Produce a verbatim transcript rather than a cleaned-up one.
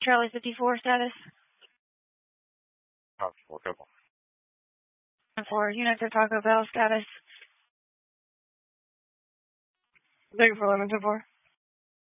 Charlie fifty-four status. Oh, four, couple. four, units of Taco Bell status. Thank you for eleven to four.